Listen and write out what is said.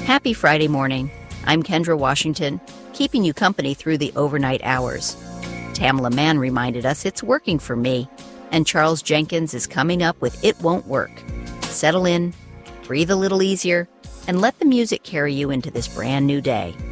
Happy Friday morning. I'm Kendra Washington, keeping you company through the overnight hours. Tamala Mann reminded us it's working for me, and Charles Jenkins is coming up with It Won't Work. Settle in, breathe a little easier, and let the music carry you into this brand new day.